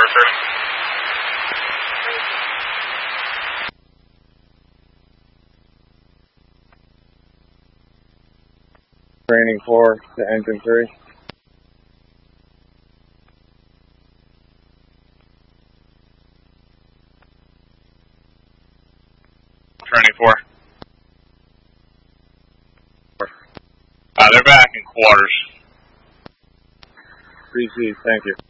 sir. Training 4 to engine 3. Training 4. They're back in quarters. 3C, thank you.